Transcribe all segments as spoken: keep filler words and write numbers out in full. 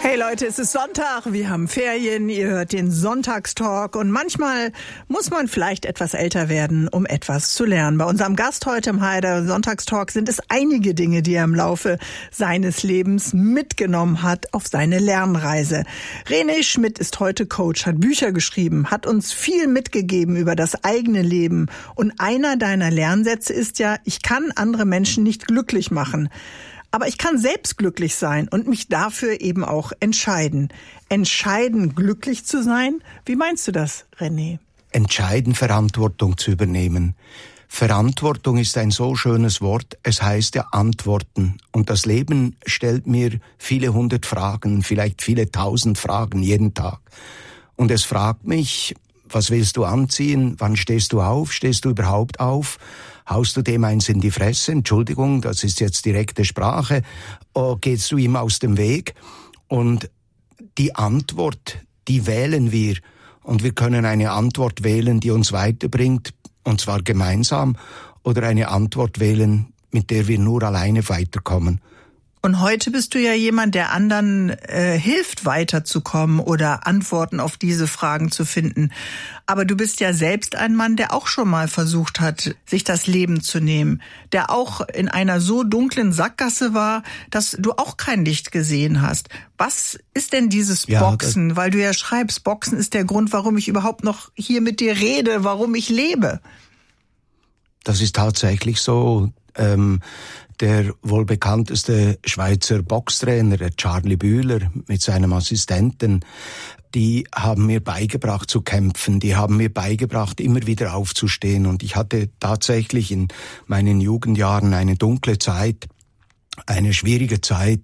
Hey Leute, es ist Sonntag, wir haben Ferien, ihr hört den Sonntagstalk und manchmal muss man vielleicht etwas älter werden, um etwas zu lernen. Bei unserem Gast heute im Heider Sonntagstalk sind es einige Dinge, die er im Laufe seines Lebens mitgenommen hat auf seine Lernreise. René Schmidt ist heute Coach, hat Bücher geschrieben, hat uns viel mitgegeben über das eigene Leben und einer deiner Lernsätze ist ja, ich kann andere Menschen nicht glücklich machen. Aber ich kann selbst glücklich sein und mich dafür eben auch entscheiden. Entscheiden, glücklich zu sein? Wie meinst du das, René? Entscheiden, Verantwortung zu übernehmen. Verantwortung ist ein so schönes Wort. Es heißt ja antworten. Und das Leben stellt mir viele hundert Fragen, vielleicht viele tausend Fragen jeden Tag. Und es fragt mich, was willst du anziehen? Wann stehst du auf? Stehst du überhaupt auf? Haust du dem eins in die Fresse? Entschuldigung, das ist jetzt direkte Sprache. Oh, gehst du ihm aus dem Weg? Und die Antwort, die wählen wir. Und wir können eine Antwort wählen, die uns weiterbringt, und zwar gemeinsam, oder eine Antwort wählen, mit der wir nur alleine weiterkommen. Und heute bist du ja jemand, der anderen äh, hilft, weiterzukommen oder Antworten auf diese Fragen zu finden. Aber du bist ja selbst ein Mann, der auch schon mal versucht hat, sich das Leben zu nehmen. Der auch in einer so dunklen Sackgasse war, dass du auch kein Licht gesehen hast. Was ist denn dieses ja, Boxen? Weil du ja schreibst, Boxen ist der Grund, warum ich überhaupt noch hier mit dir rede, warum ich lebe. Das ist tatsächlich so. Ähm Der wohl bekannteste Schweizer Boxtrainer, der Charlie Bühler, mit seinem Assistenten, die haben mir beigebracht zu kämpfen, die haben mir beigebracht, immer wieder aufzustehen. Und ich hatte tatsächlich in meinen Jugendjahren eine dunkle Zeit, eine schwierige Zeit.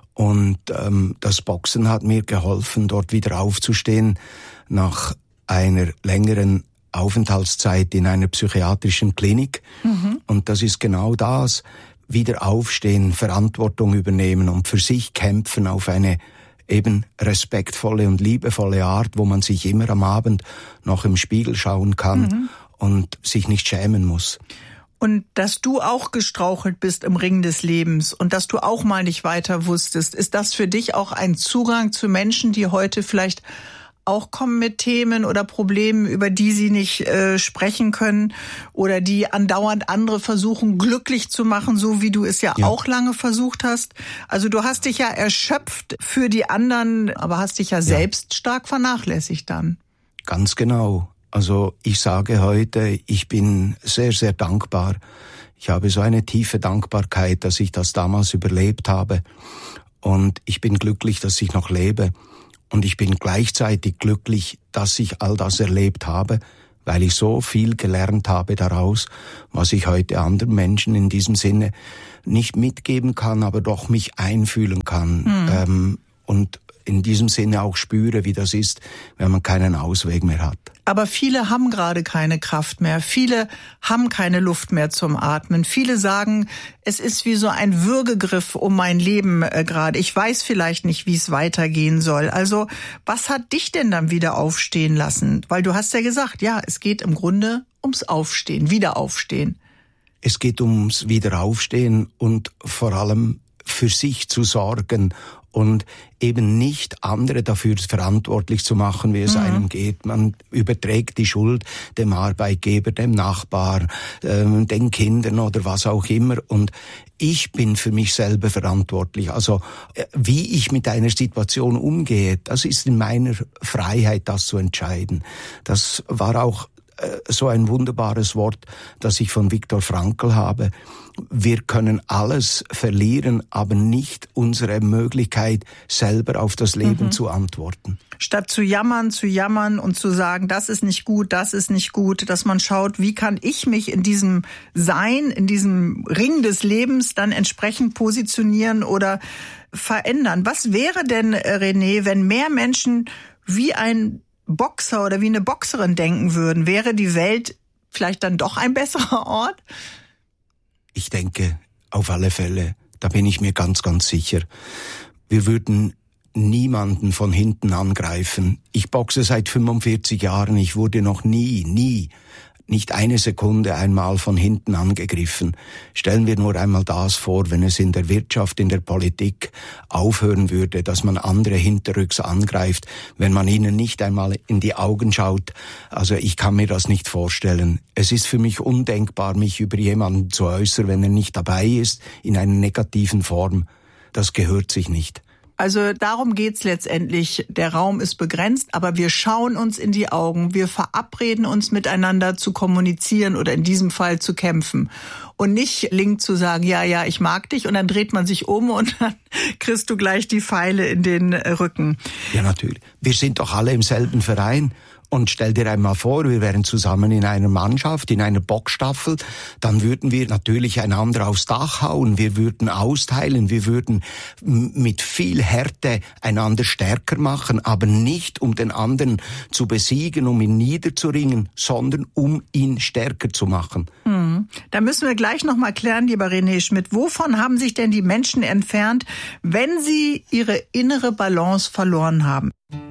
Und ähm, das Boxen hat mir geholfen, dort wieder aufzustehen, nach einer längeren Aufenthaltszeit in einer psychiatrischen Klinik. Mhm. Und das ist genau das. Wieder aufstehen, Verantwortung übernehmen und für sich kämpfen auf eine eben respektvolle und liebevolle Art, wo man sich immer am Abend noch im Spiegel schauen kann mhm. und sich nicht schämen muss. Und dass du auch gestrauchelt bist im Ring des Lebens und dass du auch mal nicht weiter wusstest, ist das für dich auch ein Zugang zu Menschen, die heute vielleicht auch kommen mit Themen oder Problemen, über die sie nicht äh, sprechen können oder die andauernd andere versuchen, glücklich zu machen, so wie du es ja, ja auch lange versucht hast. Also du hast dich ja erschöpft für die anderen, aber hast dich ja, ja selbst stark vernachlässigt dann. Ganz genau. Also ich sage heute, ich bin sehr, sehr dankbar. Ich habe so eine tiefe Dankbarkeit, dass ich das damals überlebt habe. Und ich bin glücklich, dass ich noch lebe. Und ich bin gleichzeitig glücklich, dass ich all das erlebt habe, weil ich so viel gelernt habe daraus, was ich heute anderen Menschen in diesem Sinne nicht mitgeben kann, aber doch mich einfühlen kann. Hm. Ähm, und in diesem Sinne auch spüre, wie das ist, wenn man keinen Ausweg mehr hat. Aber viele haben gerade keine Kraft mehr. Viele haben keine Luft mehr zum Atmen. Viele sagen, es ist wie so ein Würgegriff um mein Leben äh, gerade. Ich weiß vielleicht nicht, wie es weitergehen soll. Also, was hat dich denn dann wieder aufstehen lassen? Weil du hast ja gesagt, ja, es geht im Grunde ums Aufstehen, Wiederaufstehen. Es geht ums Wiederaufstehen und vor allem für sich zu sorgen und eben nicht andere dafür verantwortlich zu machen, wie es mhm. einem geht. Man überträgt die Schuld dem Arbeitgeber, dem Nachbar, ähm, den Kindern oder was auch immer. Und ich bin für mich selber verantwortlich. Also äh, wie ich mit einer Situation umgehe, das ist in meiner Freiheit, das zu entscheiden. Das war auch äh, so ein wunderbares Wort, das ich von Viktor Frankl habe. Wir können alles verlieren, aber nicht unsere Möglichkeit, selber auf das Leben mhm. zu antworten. Statt zu jammern, zu jammern und zu sagen, das ist nicht gut, das ist nicht gut, dass man schaut, wie kann ich mich in diesem Sein, in diesem Ring des Lebens dann entsprechend positionieren oder verändern. Was wäre denn, René, wenn mehr Menschen wie ein Boxer oder wie eine Boxerin denken würden? Wäre die Welt vielleicht dann doch ein besserer Ort? Ich denke, auf alle Fälle, da bin ich mir ganz, ganz sicher. Wir würden niemanden von hinten angreifen. Ich boxe seit fünfundvierzig Jahren, ich wurde noch nie, nie nicht eine Sekunde einmal von hinten angegriffen. Stellen wir nur einmal das vor, wenn es in der Wirtschaft, in der Politik aufhören würde, dass man andere hinterrücks angreift, wenn man ihnen nicht einmal in die Augen schaut. Also ich kann mir das nicht vorstellen. Es ist für mich undenkbar, mich über jemanden zu äußern, wenn er nicht dabei ist, in einer negativen Form. Das gehört sich nicht. Also darum geht's letztendlich. Der Raum ist begrenzt, aber wir schauen uns in die Augen. Wir verabreden uns miteinander zu kommunizieren oder in diesem Fall zu kämpfen. Und nicht link zu sagen, ja, ja, ich mag dich. Und dann dreht man sich um und dann kriegst du gleich die Pfeile in den Rücken. Ja, natürlich. Wir sind doch alle im selben Verein. Und stell dir einmal vor, wir wären zusammen in einer Mannschaft, in einer Boxstaffel, dann würden wir natürlich einander aufs Dach hauen, wir würden austeilen, wir würden mit viel Härte einander stärker machen, aber nicht um den anderen zu besiegen, um ihn niederzuringen, sondern um ihn stärker zu machen. Hm. Da müssen wir gleich noch mal klären, lieber René Schmidt, wovon haben sich denn die Menschen entfernt, wenn sie ihre innere Balance verloren haben?